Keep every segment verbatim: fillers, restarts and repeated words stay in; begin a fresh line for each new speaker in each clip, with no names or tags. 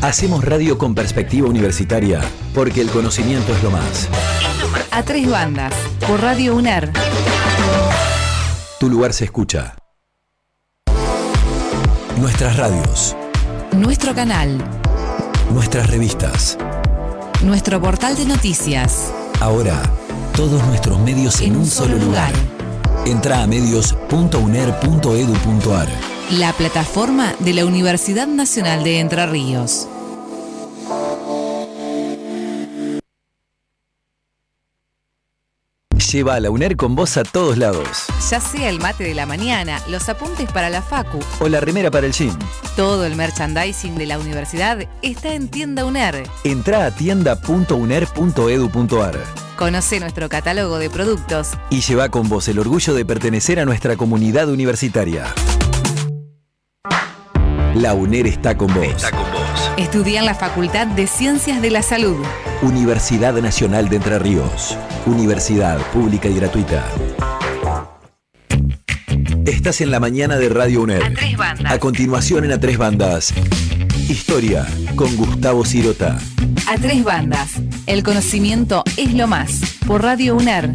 Hacemos radio con perspectiva universitaria, porque el conocimiento es lo más.
A tres bandas, por Radio UNER.
Tu lugar se escucha. Nuestras radios.
Nuestro canal.
Nuestras revistas.
Nuestro portal de noticias.
Ahora, todos nuestros medios en, en un solo lugar. lugar. Entra a medios punto uner punto edu punto ar.
La plataforma de la Universidad Nacional de Entre Ríos.
Lleva a la UNER con vos a todos lados.
Ya sea el mate de la mañana, los apuntes para la facu
o la remera para el gym.
Todo el merchandising de la universidad está en Tienda UNER.
Entrá a tienda punto uner punto edu punto ar.
Conoce nuestro catálogo de productos
y lleva con vos el orgullo de pertenecer a nuestra comunidad universitaria. La UNER está con vos.
Está con vos.
Estudia en la Facultad de Ciencias de la Salud.
Universidad Nacional de Entre Ríos. Universidad pública y gratuita. Estás en la mañana de Radio UNER.
A tres bandas.
A continuación en A Tres Bandas. Historia con Gustavo Sirota.
A Tres Bandas. El conocimiento es lo más. Por Radio UNER.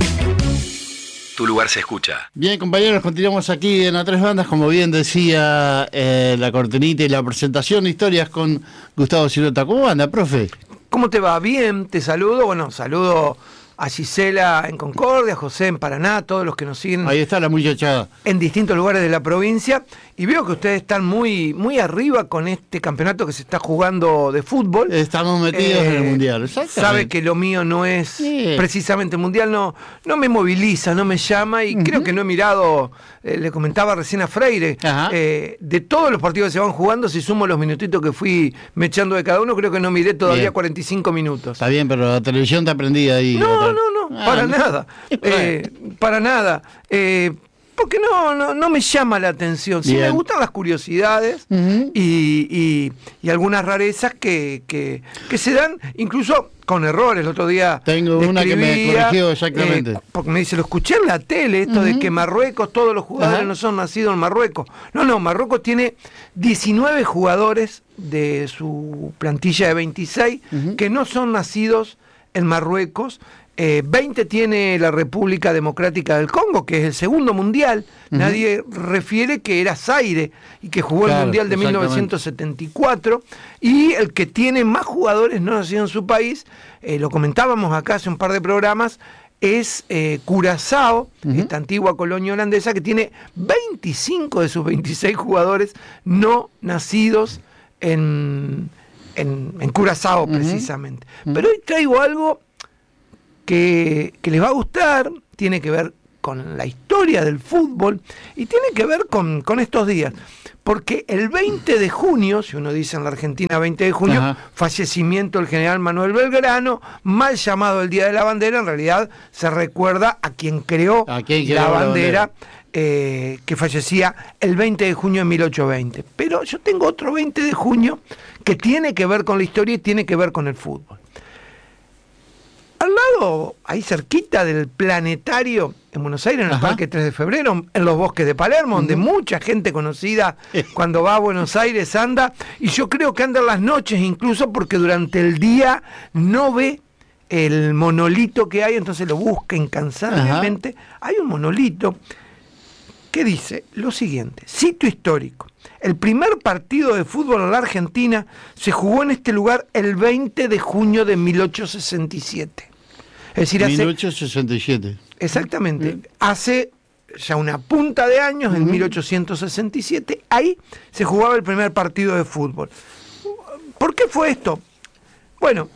Tu lugar se escucha.
Bien, compañeros, continuamos aquí en A Tres Bandas, como bien decía eh, la cortinita y la presentación, historias con Gustavo Sirota. ¿Cómo anda, profe?
¿Cómo te va? Bien, te saludo. Bueno, saludo a Gisela en Concordia, a José en Paraná, todos los que nos siguen.
Ahí está la muchachada.
En distintos lugares de la provincia. Y veo que ustedes están muy, muy arriba con este campeonato que se está jugando de fútbol.
Estamos metidos eh, en el Mundial.
Sabe que lo mío no es sí. precisamente el Mundial, no, no me moviliza, no me llama. Y uh-huh. creo que no he mirado, eh, le comentaba recién a Freire, eh, de todos los partidos que se van jugando, si sumo los minutitos que fui me echando de cada uno, creo que no miré todavía bien. cuarenta y cinco minutos.
Está bien, pero la televisión te aprendí ahí.
No, otra... no, no, ah, para no. nada. Eh, para nada. Eh, Porque no, no, no me llama la atención. Sí, bien. Me gustan las curiosidades uh-huh. y, y, y algunas rarezas que, que, que se dan, incluso con errores. El otro día
tengo una que me corrigió exactamente.
Eh, porque me dice, lo escuché en la tele, esto uh-huh. de que Marruecos, todos los jugadores uh-huh. no son nacidos en Marruecos. No, no, Marruecos tiene diecinueve jugadores de su plantilla de veintiséis uh-huh. que no son nacidos en Marruecos. Eh, veinte tiene la República Democrática del Congo, que es el segundo mundial. Uh-huh. Nadie refiere que era Zaire y que jugó claro, el mundial de mil novecientos setenta y cuatro. Y el que tiene más jugadores no nacidos en su país, eh, lo comentábamos acá hace un par de programas, es eh, Curazao, uh-huh. esta antigua colonia holandesa, que tiene veinticinco de sus veintiséis jugadores no nacidos en, en, en Curazao, uh-huh. precisamente. Uh-huh. Pero hoy traigo algo Que, que les va a gustar, tiene que ver con la historia del fútbol y tiene que ver con, con estos días. Porque el veinte de junio, si uno dice en la Argentina veinte de junio, ajá. fallecimiento del general Manuel Belgrano, mal llamado el Día de la Bandera, en realidad se recuerda a quien creó, ¿A quien creó la, la bandera, bandera? Eh, que fallecía el veinte de junio de mil ochocientos veinte. Pero yo tengo otro veinte de junio que tiene que ver con la historia y tiene que ver con el fútbol. Al lado, ahí cerquita del planetario, en Buenos Aires, en el Ajá. Parque tres de febrero, en los bosques de Palermo, uh-huh. donde mucha gente conocida cuando va a Buenos Aires anda, y yo creo que anda en las noches incluso porque durante el día no ve el monolito que hay, entonces lo busca incansablemente. Ajá. Hay un monolito que dice lo siguiente, cito histórico. El primer partido de fútbol en la Argentina se jugó en este lugar el veinte de junio de mil ochocientos sesenta y siete. Es decir, hace...
mil ochocientos sesenta y siete.
Exactamente. Bien. Hace ya una punta de años, uh-huh. en mil ochocientos sesenta y siete, ahí se jugaba el primer partido de fútbol. ¿Por qué fue esto? Bueno,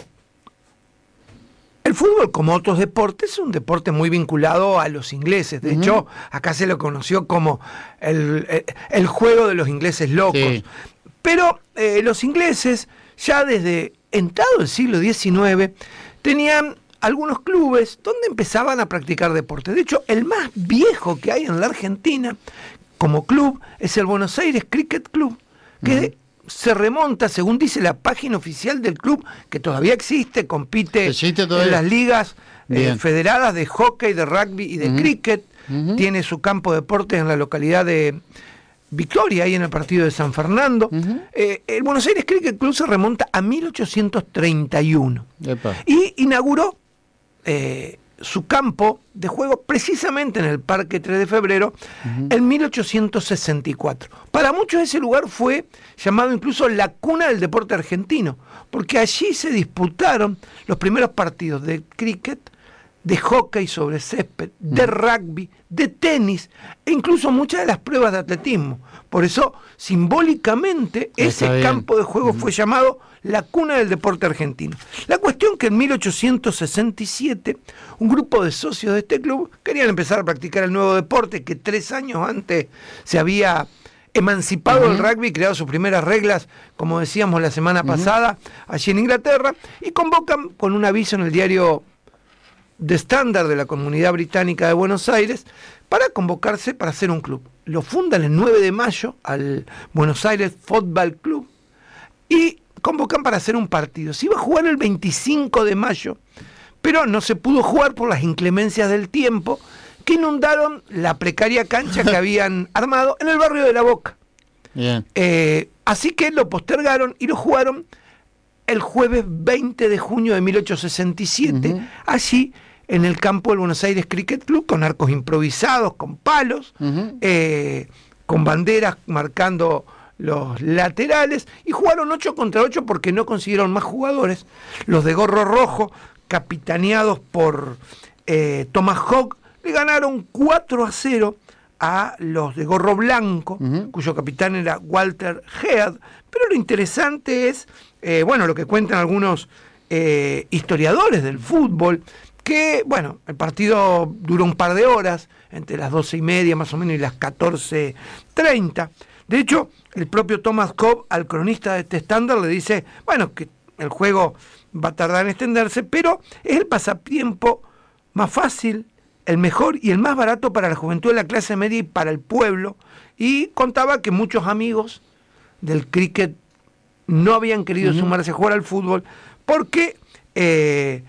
el fútbol, como otros deportes, es un deporte muy vinculado a los ingleses. De uh-huh. hecho, acá se lo conoció como el, el, el juego de los ingleses locos. Sí. Pero eh, los ingleses, ya desde entrado el siglo diecinueve, tenían algunos clubes donde empezaban a practicar deporte. De hecho, el más viejo que hay en la Argentina como club es el Buenos Aires Cricket Club, que uh-huh. se remonta, según dice la página oficial del club, que todavía existe, compite ¿Existe todavía? en las ligas eh, federadas de hockey, de rugby y de uh-huh. cricket. Uh-huh. Tiene su campo de deportes en la localidad de, victoria ahí en el partido de San Fernando. Uh-huh. Eh, el Buenos Aires Cricket Club se remonta a mil ochocientos treinta y uno. Epa. Y inauguró eh, su campo de juego precisamente en el Parque tres de febrero uh-huh. en mil ochocientos sesenta y cuatro. Para muchos ese lugar fue llamado incluso la cuna del deporte argentino, porque allí se disputaron los primeros partidos de cricket, de hockey sobre césped, de rugby, de tenis e incluso muchas de las pruebas de atletismo. Por eso, simbólicamente, Está ese bien. campo de juego fue llamado la cuna del deporte argentino. La cuestión que en mil ochocientos sesenta y siete un grupo de socios de este club querían empezar a practicar el nuevo deporte que tres años antes se había emancipado uh-huh. el rugby y creado sus primeras reglas, como decíamos la semana uh-huh. pasada, allí en Inglaterra, y convocan con un aviso en el diario The Standard de la Comunidad Británica de Buenos Aires para convocarse para hacer un club. Lo fundan el nueve de mayo al Buenos Aires Football Club y convocan para hacer un partido. Se iba a jugar el veinticinco de mayo, pero no se pudo jugar por las inclemencias del tiempo que inundaron la precaria cancha que habían armado en el barrio de La Boca. Bien. Eh, así que lo postergaron y lo jugaron el jueves veinte de junio de mil ochocientos sesenta y siete, uh-huh. allí en el campo del Buenos Aires Cricket Club, con arcos improvisados, con palos, uh-huh. eh, con banderas marcando los laterales, y jugaron ocho contra ocho porque no consiguieron más jugadores. Los de gorro rojo, capitaneados por eh, Thomas Hogg, le ganaron cuatro a cero a los de gorro blanco, uh-huh. cuyo capitán era Walter Head. Pero lo interesante es, eh, bueno, lo que cuentan algunos eh, historiadores del fútbol, que, bueno, el partido duró un par de horas, entre las doce y media más o menos y las catorce treinta. De hecho, el propio Thomas Cobb al cronista de este estándar le dice, bueno, que el juego va a tardar en extenderse, pero es el pasatiempo más fácil, el mejor y el más barato para la juventud de la clase media y para el pueblo. Y contaba que muchos amigos del cricket no habían querido uh-huh. sumarse a jugar al fútbol porque eh,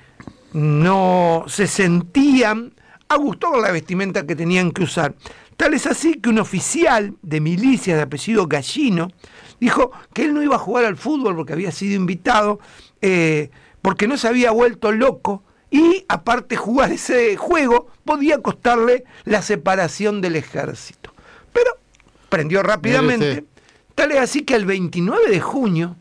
no se sentían a gusto con la vestimenta que tenían que usar. Tal es así que un oficial de milicias de apellido Gallino dijo que él no iba a jugar al fútbol porque había sido invitado, eh, porque no se había vuelto loco, y aparte jugar ese juego podía costarle la separación del ejército. Pero prendió rápidamente. Tal es así que el veintinueve de junio,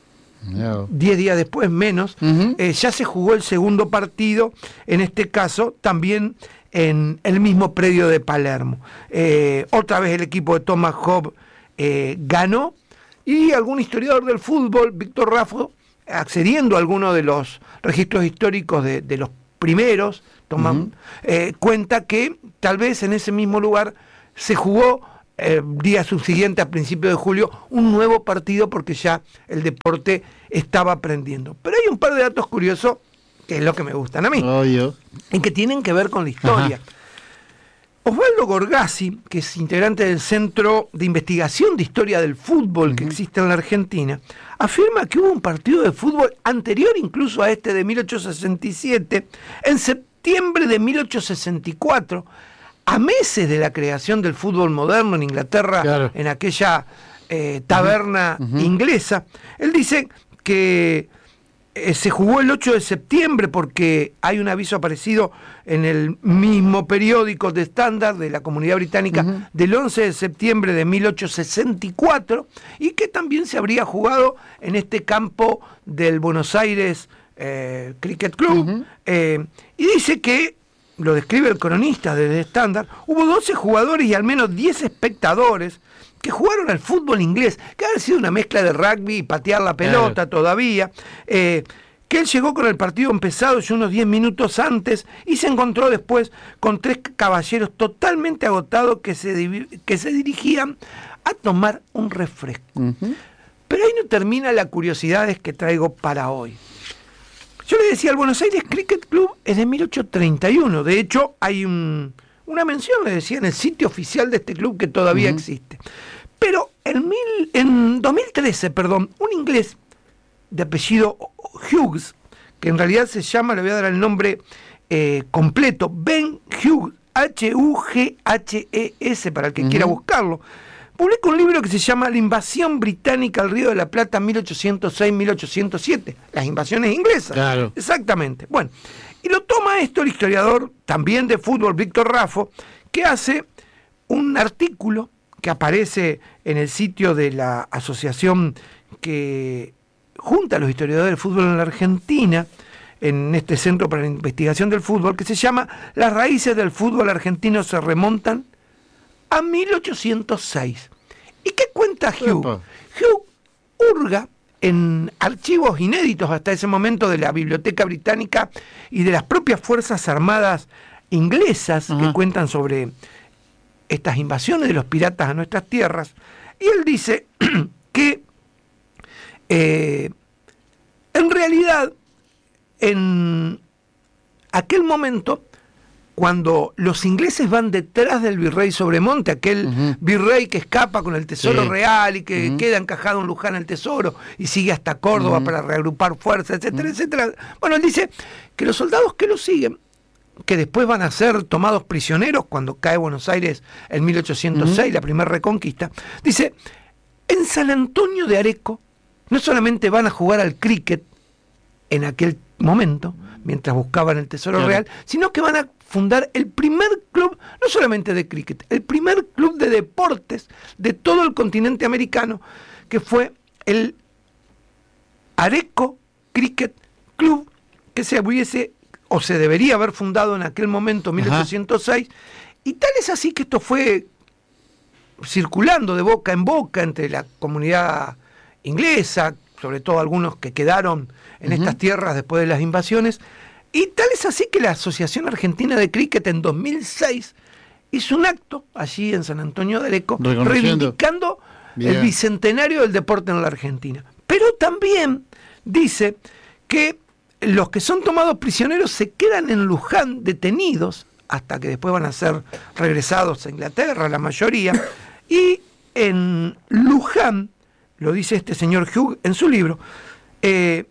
no. diez días después menos, uh-huh. eh, ya se jugó el segundo partido, en este caso también en el mismo predio de Palermo. Eh, otra vez el equipo de Thomas Hobbs eh, ganó, y algún historiador del fútbol, Víctor Raffo, accediendo a algunos de los registros históricos de, de los primeros, toman, uh-huh. eh, cuenta que tal vez en ese mismo lugar se jugó el día subsiguiente, a principios de julio, un nuevo partido porque ya el deporte estaba aprendiendo. Pero hay un par de datos curiosos que es lo que me gustan a mí, oh, yo. y que tienen que ver con la historia. Ajá. Osvaldo Gorgasi, que es integrante del Centro de Investigación de Historia del Fútbol uh-huh. que existe en la Argentina, afirma que hubo un partido de fútbol anterior incluso a este de mil ochocientos sesenta y siete, en septiembre de mil ochocientos sesenta y cuatro, a meses de la creación del fútbol moderno en Inglaterra, claro. en aquella eh, taberna uh-huh. inglesa. Él dice que eh, se jugó el ocho de septiembre porque hay un aviso aparecido en el mismo periódico de Standard de la Comunidad Británica uh-huh. del once de septiembre de mil ochocientos sesenta y cuatro, y que también se habría jugado en este campo del Buenos Aires eh, Cricket Club. Uh-huh. eh, y dice que, lo describe el cronista de The Standard, hubo doce jugadores y al menos diez espectadores que jugaron al fútbol inglés, que ha sido una mezcla de rugby y patear la pelota eh. todavía, eh, que él llegó con el partido empezado y unos diez minutos antes, y se encontró después con tres caballeros totalmente agotados que se, que se dirigían a tomar un refresco. Uh-huh. Pero ahí no termina la curiosidades que traigo para hoy. Yo le decía, el Buenos Aires Cricket Club es de mil ochocientos treinta y uno. De hecho, hay un, una mención, le decía, en el sitio oficial de este club que todavía uh-huh. existe. Pero en, mil, en dos mil trece, perdón, un inglés de apellido Hughes, que en realidad se llama, le voy a dar el nombre eh, completo, Ben Hughes, H U G H E S, para el que uh-huh. quiera buscarlo. publica un libro que se llama La invasión británica al Río de la Plata mil ochocientos seis a mil ochocientos siete, las invasiones inglesas.
Claro.
Exactamente. Bueno, y lo toma esto el historiador también de fútbol, Víctor Raffo, que hace un artículo que aparece en el sitio de la asociación que junta a los historiadores del fútbol en la Argentina, en este Centro para la Investigación del Fútbol, que se llama Las raíces del fútbol argentino se remontan a mil ochocientos seis. ¿Y qué cuenta Hugh?
Epa.
Hugh hurga en archivos inéditos hasta ese momento de la Biblioteca Británica y de las propias Fuerzas Armadas inglesas,
Ajá.
que cuentan sobre estas invasiones de los piratas a nuestras tierras, y él dice que eh, en realidad en aquel momento, cuando los ingleses van detrás del virrey Sobremonte, aquel uh-huh. virrey que escapa con el tesoro sí. real y que uh-huh. queda encajado en Luján el tesoro y sigue hasta Córdoba uh-huh. para reagrupar fuerzas, etcétera, uh-huh. etcétera. Bueno, él dice que los soldados que lo siguen, que después van a ser tomados prisioneros cuando cae Buenos Aires en mil ochocientos seis, uh-huh. la primera reconquista, dice, en San Antonio de Areco no solamente van a jugar al cricket en aquel momento, mientras buscaban el tesoro claro. real, sino que van a fundar el primer club, no solamente de cricket, el primer club de deportes de todo el continente americano, que fue el Areco Cricket Club, que se hubiese o se debería haber fundado en aquel momento, mil ochocientos seis, Ajá. y tal es así que esto fue circulando de boca en boca entre la comunidad inglesa, sobre todo algunos que quedaron en uh-huh. estas tierras después de las invasiones, y tal es así que la Asociación Argentina de Cricket en dos mil seis hizo un acto allí en San Antonio de Areco reivindicando Bien. el bicentenario del deporte en la Argentina. Pero también dice que los que son tomados prisioneros se quedan en Luján detenidos hasta que después van a ser regresados a Inglaterra, la mayoría, y en Luján, lo dice este señor Hugh en su libro, eh,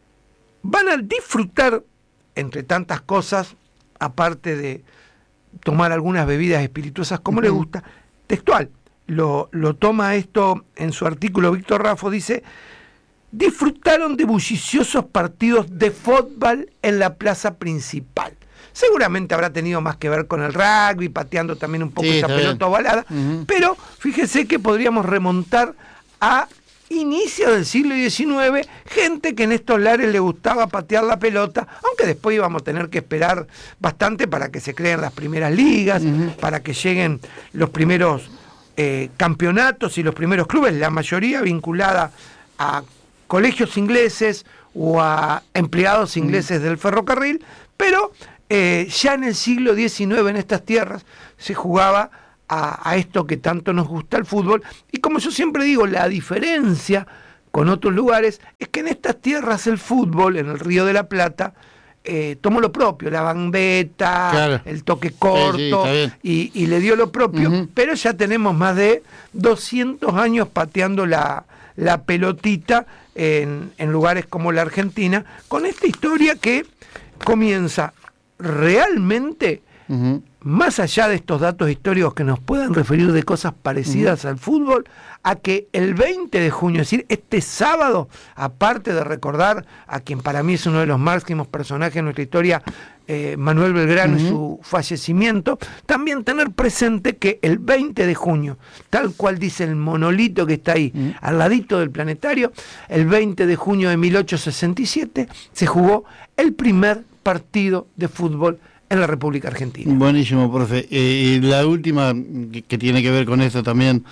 van a disfrutar, entre tantas cosas, aparte de tomar algunas bebidas espirituosas como uh-huh. le gusta, textual, lo, lo toma esto en su artículo Víctor Raffo, dice, disfrutaron de bulliciosos partidos de fútbol en la plaza principal. Seguramente habrá tenido más que ver con el rugby, pateando también un poco sí, esa pelota ovalada, uh-huh. pero fíjese que podríamos remontar a inicio del siglo diecinueve, gente que en estos lares le gustaba patear la pelota, aunque después íbamos a tener que esperar bastante para que se creen las primeras ligas, uh-huh. para que lleguen los primeros eh, campeonatos y los primeros clubes, la mayoría vinculada a colegios ingleses o a empleados ingleses uh-huh. del ferrocarril, pero eh, ya en el siglo diecinueve en estas tierras se jugaba A, a esto que tanto nos gusta el fútbol, y como yo siempre digo, la diferencia con otros lugares es que en estas tierras el fútbol, en el Río de la Plata, eh, tomó lo propio, la bambeta, claro. el toque corto, sí, sí, y, y le dio lo propio, uh-huh. pero ya tenemos más de doscientos años pateando la, la pelotita en, en lugares como la Argentina, con esta historia que comienza realmente... Uh-huh. Más allá de estos datos históricos que nos puedan referir de cosas parecidas uh-huh. al fútbol, a que el veinte de junio, es decir, este sábado, aparte de recordar a quien para mí es uno de los máximos personajes de nuestra historia, eh, Manuel Belgrano uh-huh. y su fallecimiento, también tener presente que el veinte de junio, tal cual dice el monolito que está ahí, uh-huh. al ladito del planetario, el veinte de junio de mil ochocientos sesenta y siete se jugó el primer partido de fútbol en la República Argentina.
Buenísimo, profe. Eh, y la última, que, que tiene que ver con esto también,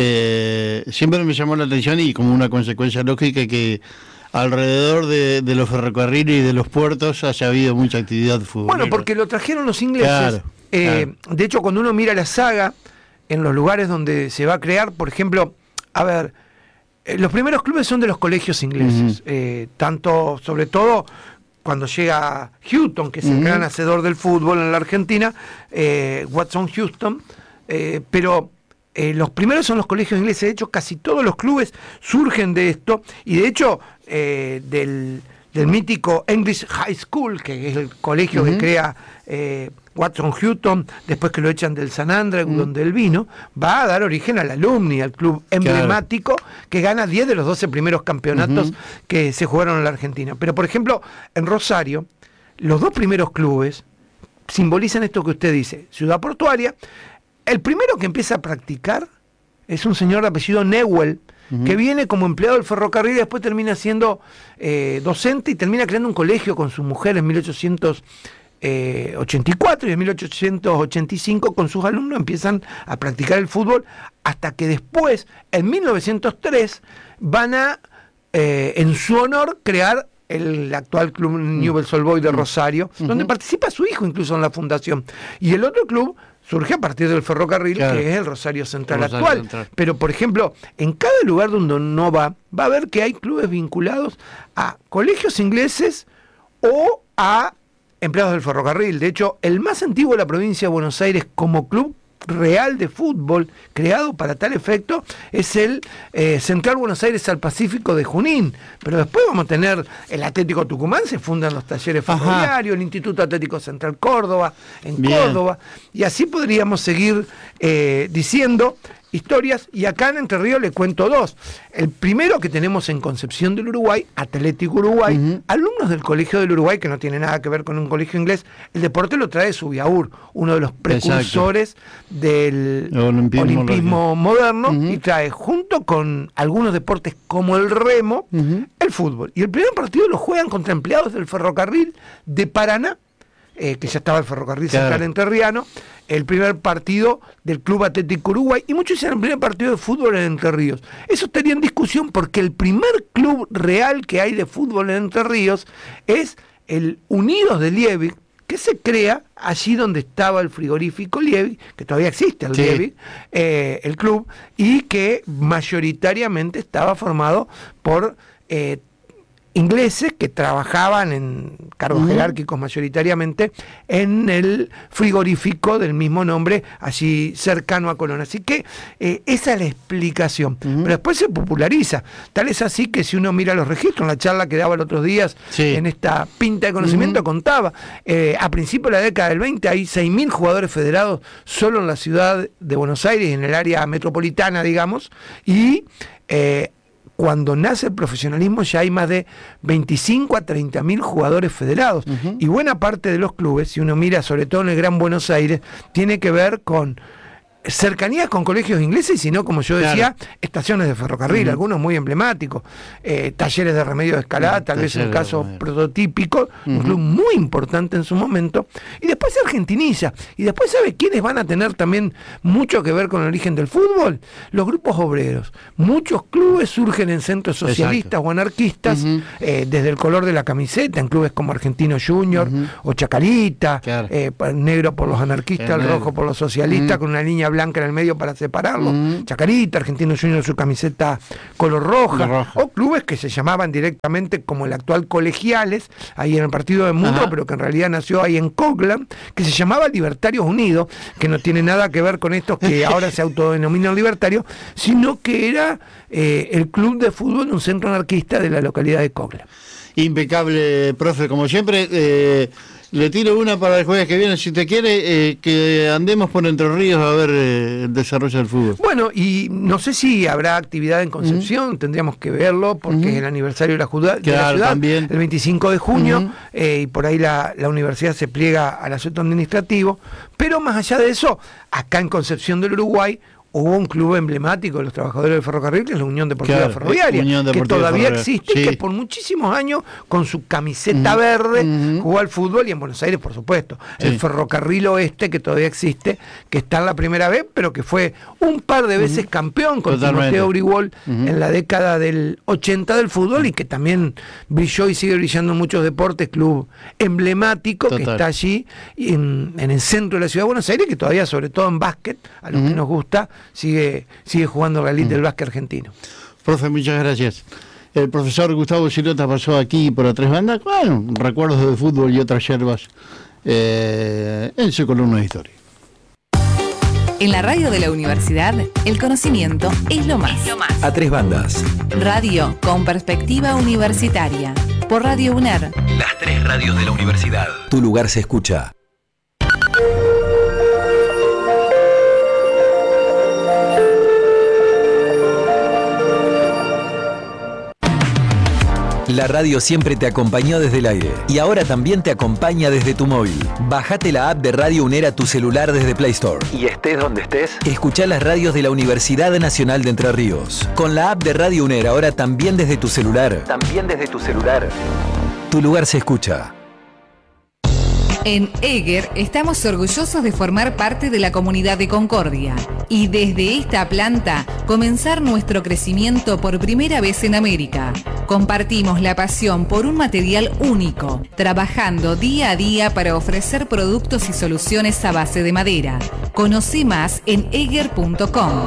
eh, siempre me llamó la atención y como una consecuencia lógica que alrededor de, de los ferrocarriles y de los puertos haya habido mucha actividad futbolera.
Bueno, porque lo trajeron los ingleses.
Claro,
eh,
claro.
De hecho, cuando uno mira la saga, en los lugares donde se va a crear, por ejemplo, a ver, eh, los primeros clubes son de los colegios ingleses, uh-huh. eh, tanto, sobre todo... cuando llega Houghton, que es el uh-huh. gran hacedor del fútbol en la Argentina, eh, Watson Houston, eh, pero eh, los primeros son los colegios ingleses. De hecho, casi todos los clubes surgen de esto, y de hecho, eh, del, del mítico English High School, que es el colegio uh-huh. que crea eh, Watson Houghton, después que lo echan del San Andrés, mm. donde él vino, va a dar origen al Alumni, al club emblemático, claro. que gana diez de los doce primeros campeonatos uh-huh. que se jugaron en la Argentina. Pero, por ejemplo, en Rosario, los dos primeros clubes simbolizan esto que usted dice, Ciudad Portuaria. El primero que empieza a practicar es un señor de apellido Newell, uh-huh. que viene como empleado del ferrocarril y después termina siendo eh, docente y termina creando un colegio con su mujer en mil ochocientos ochenta y cuatro y en mil ochocientos ochenta y cinco con sus alumnos empiezan a practicar el fútbol hasta que después, en mil novecientos tres, van a, eh, en su honor, crear el actual club Newell's Old Boys de Rosario, uh-huh. donde participa su hijo incluso en la fundación. Y el otro club surge a partir del ferrocarril, claro. que es el Rosario Central el Rosario actual. Central. Pero, por ejemplo, en cada lugar donde uno va, va a ver que hay clubes vinculados a colegios ingleses o a empleados del ferrocarril. De hecho, el más antiguo de la provincia de Buenos Aires como club real de fútbol creado para tal efecto es el eh, Central Buenos Aires al Pacífico de Junín, pero después vamos a tener el Atlético Tucumán, se fundan los talleres ferroviarios, el Instituto Atlético Central Córdoba en Bien. Córdoba, y así podríamos seguir eh, diciendo historias, y acá en Entre Ríos le cuento dos. El primero que tenemos en Concepción del Uruguay, Atlético Uruguay, uh-huh. alumnos del Colegio del Uruguay, que no tiene nada que ver con un colegio inglés. El deporte lo trae Subiaur, uno de los precursores Exacto. del olimpismo, olimpismo moderno, uh-huh. y trae junto con algunos deportes como el remo, uh-huh. el fútbol. Y el primer partido lo juegan contra empleados del ferrocarril de Paraná, eh, que ya estaba el ferrocarril claro. central entrerriano, el primer partido del Club Atlético Uruguay, y muchos dicen el primer partido de fútbol en Entre Ríos. Eso estaría en discusión porque el primer club real que hay de fútbol en Entre Ríos es el Unidos de Liebig, que se crea allí donde estaba el frigorífico Liebig, que todavía existe el sí. Liebig, eh, el club, y que mayoritariamente estaba formado por eh, ingleses que trabajaban en cargos uh-huh. jerárquicos mayoritariamente en el frigorífico del mismo nombre, allí cercano a Colón. Así que eh, esa es la explicación. Uh-huh. Pero después se populariza. Tal es así que si uno mira los registros, en la charla que daba los otros días, sí. en esta pinta de conocimiento, uh-huh. contaba, eh, a principios de la década del veinte hay seis mil jugadores federados solo en la ciudad de Buenos Aires, en el área metropolitana, digamos, y eh, cuando nace el profesionalismo ya hay más de veinticinco a treinta mil jugadores federados. Uh-huh. Y buena parte de los clubes, si uno mira sobre todo en el Gran Buenos Aires, tiene que ver con cercanías con colegios ingleses y si no, como yo decía, claro. estaciones de ferrocarril, uh-huh. algunos muy emblemáticos, eh, talleres de Remedio de Escalada, uh-huh. tal vez un caso prototípico, uh-huh. un club muy importante en su momento, y después se argentiniza, y después ¿sabe quiénes van a tener también mucho que ver con el origen del fútbol? Los grupos obreros. Muchos clubes surgen en centros socialistas Exacto. o anarquistas, uh-huh. eh, desde el color de la camiseta, en clubes como Argentino Junior uh-huh. o Chacarita, claro. eh, negro por los anarquistas, el, el rojo por los socialistas, uh-huh. con una línea blanca en el medio para separarlo, mm. Chacarita, Argentino Junior, su camiseta color roja, roja, o clubes que se llamaban directamente como el actual Colegiales, ahí en el partido de Mundo, pero que en realidad nació ahí en Coglan, que se llamaba Libertarios Unidos, que no tiene nada que ver con estos que ahora se autodenominan libertarios, sino que era eh, el club de fútbol de un centro anarquista de la localidad de Coglan.
Impecable, profe, como siempre. eh... Le tiro una para el jueves que viene, si te quiere, eh, que andemos por Entre Ríos a ver eh, el desarrollo del fútbol.
Bueno, y no sé si habrá actividad en Concepción, uh-huh. tendríamos que verlo, porque uh-huh. es el aniversario de la, juda, claro, de la ciudad, también. El veinticinco de junio, uh-huh. eh, y por ahí la, la universidad se pliega al asunto administrativo, pero más allá de eso, acá en Concepción del Uruguay, hubo un club emblemático de los trabajadores del ferrocarril, que es la Unión Deportiva claro, Ferroviaria, Unión Deportiva que todavía Ferroviaria. existe, sí. que por muchísimos años, con su camiseta uh-huh. verde, uh-huh. jugó al fútbol, y en Buenos Aires, por supuesto. Sí. El Ferrocarril Oeste, que todavía existe, que está en la primera vez, pero que fue un par de veces uh-huh. campeón con Timoteo Brigol uh-huh. en la década del ochenta del fútbol, y que también brilló y sigue brillando en muchos deportes, club emblemático, Total. que está allí en, en el centro de la ciudad de Buenos Aires, que todavía, sobre todo en básquet, a los uh-huh. que nos gusta, sigue sigue jugando la elite mm. del básquet argentino.
Profe, muchas gracias. El profesor Gustavo Silota pasó aquí por A Tres Bandas, bueno, recuerdos de fútbol y otras yerbas eh, en su columna de historia.
En la radio de la universidad, el conocimiento es lo más. Es lo más.
A Tres Bandas.
Radio con perspectiva universitaria. Por Radio UNER.
Las tres radios de la universidad. Tu lugar se escucha. La radio siempre te acompañó desde el aire y ahora también te acompaña desde tu móvil. Bajate la app de Radio UNER a tu celular desde Play Store. Y estés donde estés, escuchá las radios de la Universidad Nacional de Entre Ríos. Con la app de Radio UNER ahora también desde tu celular. También desde tu celular. Tu lugar se escucha.
En Eger estamos orgullosos de formar parte de la comunidad de Concordia y desde esta planta comenzar nuestro crecimiento por primera vez en América. Compartimos la pasión por un material único, trabajando día a día para ofrecer productos y soluciones a base de madera. Conocí más en eger punto com.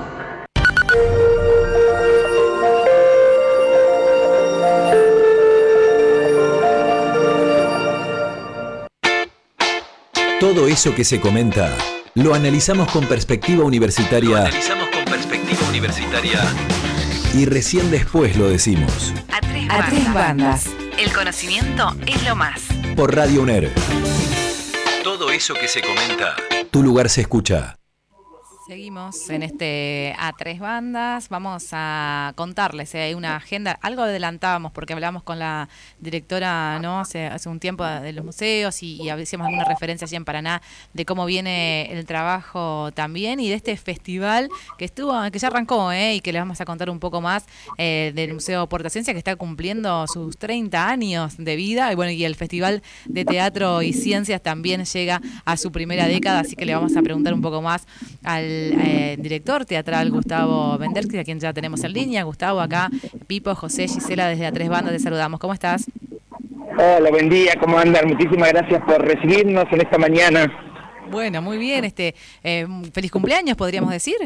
Todo eso que se comenta, lo analizamos con perspectiva universitaria.
Lo analizamos con perspectiva universitaria.
Y recién después lo decimos.
A tres, a tres bandas. El conocimiento es lo más.
Por Radio UNER.
Todo eso que se comenta.
Tu lugar se escucha.
Seguimos en este A Tres Bandas. Vamos a contarles, eh, hay una agenda, algo adelantábamos porque hablamos con la directora, ¿no? hace, hace un tiempo de los museos y, y hacíamos alguna referencia allí en Paraná de cómo viene el trabajo también y de este festival que estuvo, que ya arrancó, ¿eh? y que les vamos a contar un poco más eh, del Museo Puerta Ciencia, que está cumpliendo sus treinta años de vida y bueno, y el Festival de Teatro y Ciencias también llega a su primera década, así que le vamos a preguntar un poco más al Eh, director teatral Gustavo Vendersky, a quien ya tenemos en línea. Gustavo, acá Pipo, José, Gisela, desde A Tres Bandas, te saludamos. ¿Cómo estás?
Hola, buen día, ¿cómo andan? Muchísimas gracias por recibirnos en esta mañana.
Bueno, muy bien. este eh, Feliz cumpleaños, podríamos decir.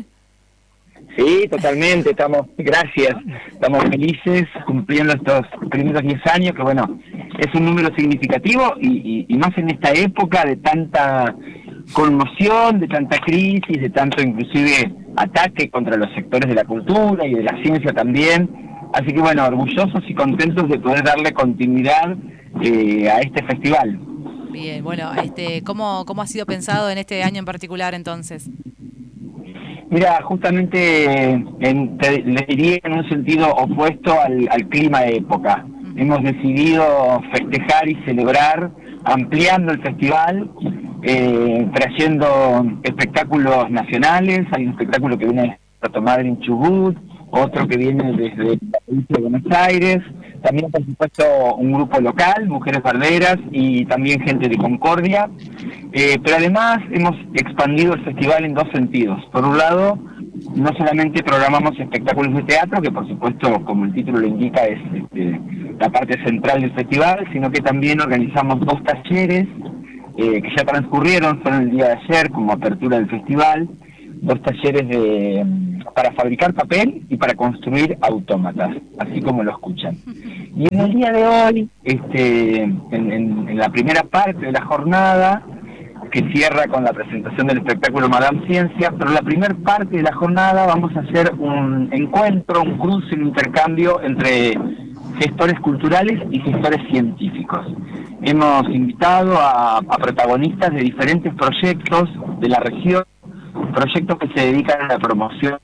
Sí, totalmente, estamos, gracias, estamos felices cumpliendo estos primeros diez años, que bueno, es un número significativo y, y, y más en esta época de tanta conmoción, de tanta crisis, de tanto inclusive ataque contra los sectores de la cultura y de la ciencia también. Así que bueno, orgullosos y contentos de poder darle continuidad eh, a este festival.
Bien, bueno, este, ¿cómo, cómo ha sido pensado en este año en particular entonces?
Mira, justamente en, te, les diría en un sentido opuesto al, al clima de época. Hemos decidido festejar y celebrar ampliando el festival, eh, trayendo espectáculos nacionales. Hay un espectáculo que viene de Puerto Madryn en Chubut, otro que viene desde la provincia de Buenos Aires, también por supuesto un grupo local, Mujeres Barderas, y también gente de Concordia, eh, pero además hemos expandido el festival en dos sentidos. Por un lado, no solamente programamos espectáculos de teatro, que por supuesto, como el título lo indica, es este, la parte central del festival, sino que también organizamos dos talleres eh, que ya transcurrieron, fueron el día de ayer como apertura del festival, dos talleres de para fabricar papel y para construir autómatas, así como lo escuchan. Y en el día de hoy, este, en, en, en la primera parte de la jornada, que cierra con la presentación del espectáculo Madame Ciencia, pero la primera parte de la jornada vamos a hacer un encuentro, un cruce, un intercambio entre gestores culturales y gestores científicos. Hemos invitado a, a protagonistas de diferentes proyectos de la región, proyectos que se dedican a la promoción,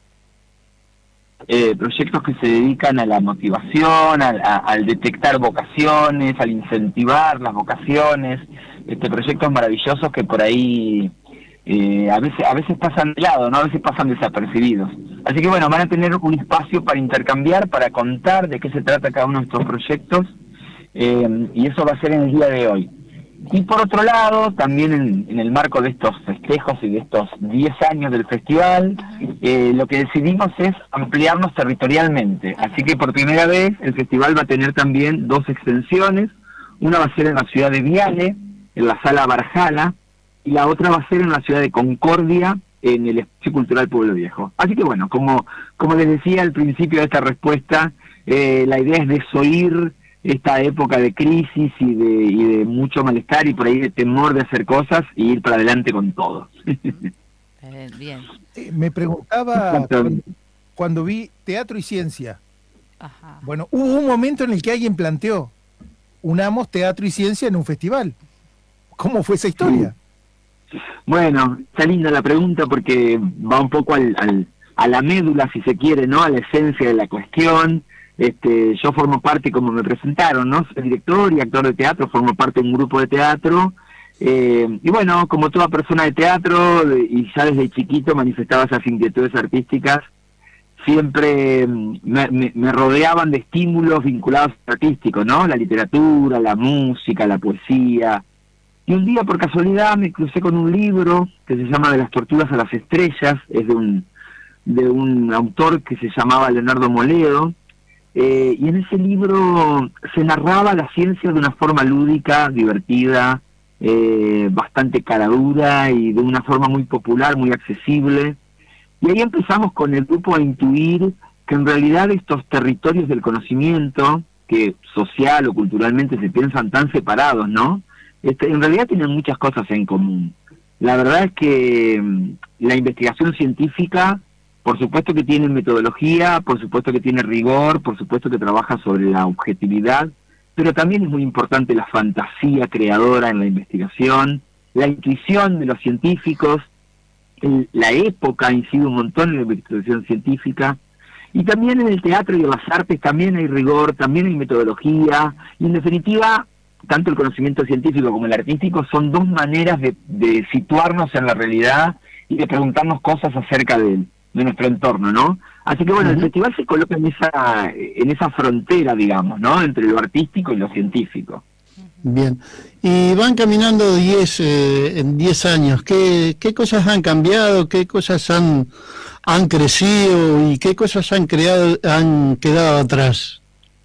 eh, proyectos que se dedican a la motivación, al, a, al detectar vocaciones, al incentivar las vocaciones, este proyectos maravillosos que por ahí eh, a veces a veces pasan de lado, no a veces pasan desapercibidos. Así que bueno, van a tener un espacio para intercambiar, para contar de qué se trata cada uno de estos proyectos, eh, y eso va a ser en el día de hoy. Y por otro lado, también en, en el marco de estos festejos y de estos diez años del festival, eh, lo que decidimos es ampliarnos territorialmente. Así que por primera vez el festival va a tener también dos extensiones. Una va a ser en la ciudad de Viale, en la Sala Barjala, y la otra va a ser en la ciudad de Concordia, en el Espacio Cultural Pueblo Viejo. Así que bueno, como, como les decía al principio de esta respuesta, eh, la idea es desoír esta época de crisis y de, y de mucho malestar y por ahí de temor de hacer cosas y ir para adelante con todo.
Eh, bien.
Eh, me preguntaba cuando, cuando vi Teatro y Ciencia.
Ajá.
Bueno, hubo un momento en el que alguien planteó, unamos teatro y ciencia en un festival. ¿Cómo fue esa historia?
Bueno, está linda la pregunta porque va un poco al, al, a la médula, si se quiere, ¿no? A la esencia de la cuestión. Este, yo formo parte, como me presentaron, ¿no? Soy director y actor de teatro, formo parte de un grupo de teatro. Eh, y bueno, como toda persona de teatro, de, y ya desde chiquito manifestaba esas inquietudes artísticas, siempre me, me, me rodeaban de estímulos vinculados al artístico, ¿no? La literatura, la música, la poesía. Y un día, por casualidad, me crucé con un libro que se llama De las tortugas a las estrellas, es de un, de un autor que se llamaba Leonardo Moledo, eh, y en ese libro se narraba la ciencia de una forma lúdica, divertida, eh, bastante caradura y de una forma muy popular, muy accesible. Y ahí empezamos con el grupo a intuir que en realidad estos territorios del conocimiento, que social o culturalmente se piensan tan separados, ¿no? Este, en realidad tienen muchas cosas en común. La verdad es que mmm, la investigación científica, por supuesto que tiene metodología, por supuesto que tiene rigor, por supuesto que trabaja sobre la objetividad, pero también es muy importante la fantasía creadora en la investigación, la intuición de los científicos, el, la época incide un montón en la investigación científica, y también en el teatro y en las artes también hay rigor, también hay metodología, y en definitiva, tanto el conocimiento científico como el artístico son dos maneras de, de situarnos en la realidad y de preguntarnos cosas acerca de, de nuestro entorno, ¿no? Así que bueno, uh-huh. el festival se coloca en esa en esa frontera, digamos, ¿no? Entre lo artístico y lo científico.
Bien. Y van caminando diez, eh, en diez años. ¿Qué, qué cosas han cambiado? ¿Qué cosas han, han crecido? ¿Y qué cosas han, creado, han quedado atrás?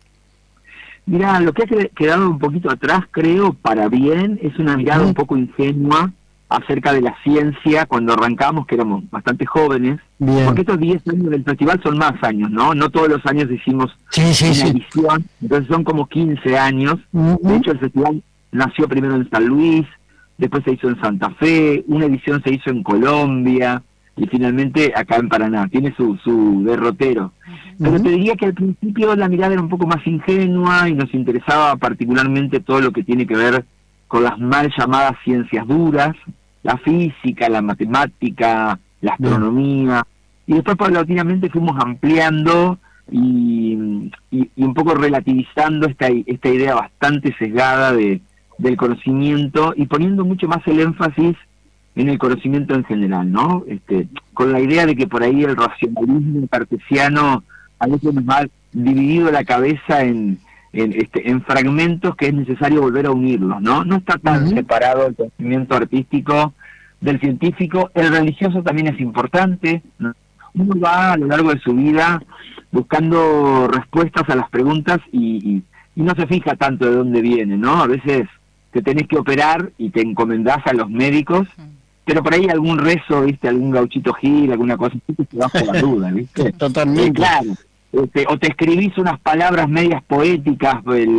Mirá, lo que ha quedado un poquito atrás, creo, para bien, es una mirada un poco ingenua acerca de la ciencia cuando arrancamos, que éramos bastante jóvenes, bien. Porque estos diez años del festival son más años, ¿no? No todos los años hicimos
sí, sí,
una
sí.
edición, entonces son como quince años. Uh-huh. De hecho, el festival nació primero en San Luis, después se hizo en Santa Fe, una edición se hizo en Colombia, y finalmente acá en Paraná. Tiene su, su derrotero. Pero uh-huh. te diría que al principio la mirada era un poco más ingenua y nos interesaba particularmente todo lo que tiene que ver con las mal llamadas ciencias duras, la física, la matemática, la astronomía, y después paulatinamente fuimos ampliando y, y, y un poco relativizando esta, esta idea bastante sesgada de, del conocimiento y poniendo mucho más el énfasis en el conocimiento en general, ¿no? Este, con la idea de que por ahí el racionalismo cartesiano a veces nos ha dividido la cabeza en, en, este, en fragmentos que es necesario volver a unirlos, ¿no? No está tan uh-huh. separado el conocimiento artístico del científico. El religioso también es importante, ¿no? Uno va a lo largo de su vida buscando respuestas a las preguntas y, y, y no se fija tanto de dónde viene, ¿no? A veces te tenés que operar y te encomendás a los médicos, uh-huh. pero por ahí algún rezo, ¿viste? Algún gauchito Gil, alguna cosa así, que te vas por la duda, ¿viste?
Totalmente.
Eh, claro. Este, o te escribís unas palabras medias poéticas, el,